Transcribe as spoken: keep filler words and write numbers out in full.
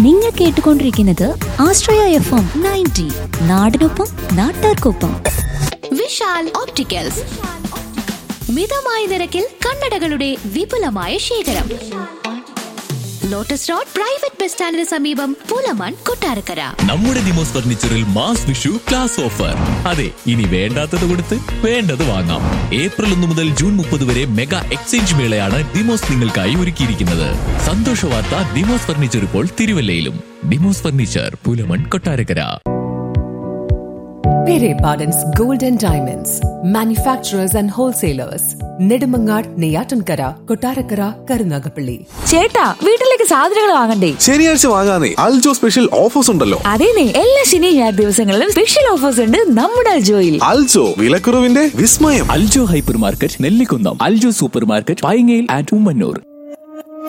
നിങ്ങൾ കേട്ടുകൊണ്ടിരിക്കുന്നത് ആശ്രയ F M ninety, നാടിനൊപ്പം നാട്ടാർക്കൊപ്പം. വിശാൽ ഓപ്റ്റിക്കൽസ്, മിതമായ നിരക്കിൽ കണ്ണടകളുടെ വിപുലമായ ശേഖരം. ലോട്ടസ് റോഡ് പ്രൈവറ്റ് ബസ് സ്റ്റാൻഡിന് സമീപം, പുലമൺ, കൊട്ടാരക്കര. നമ്മുടെ Demos ഫർണിച്ചറിൽ mass Vishu class offer. അതെ, ഇനി വേണ്ടാത്തത് കൊടുത്ത് വേണ്ടത് വാങ്ങാം. ഏപ്രിൽ ഒന്ന് മുതൽ ജൂൺ മുപ്പത് വരെ മെഗാ എക്സ്ചേഞ്ച് മേളയാണ് ഡിമോസ് നിങ്ങൾക്കായി ഒരുക്കിയിരിക്കുന്നത്. സന്തോഷ വാർത്ത, ഡിമോസ് ഫർണിച്ചർ ഇപ്പോൾ തിരുവല്ലയിലും. Demos furniture, Pulamon, Kottarakkara. Pere Pardon's Gold and Diamonds, manufacturers and wholesalers. Nedumangad, Neyyattinkara, Kottarakkara, Karunagappally. ചേട്ടാ, വീട്ടിലേക്ക് സാധനങ്ങൾ വാങ്ങണ്ടേ? ശനിയാഴ്ച വാങ്ങാനേ, അൽജോ സ്പെഷ്യൽ ഓഫേഴ്സ് ഉണ്ടല്ലോ. അതേനെ, എല്ലാ ശനി ഞായർ ദിവസങ്ങളിലും സ്പെഷ്യൽ ഓഫേഴ്സ് ഉണ്ട് നമ്മുടെ അൽജോയിൽ. അൽജോ, വിലക്കുറവിന്റെ വിസ്മയം. Aljo hyper market, Nellikunnam. Aljo super market, പൈങ്ങയിൽ and Ummannoor.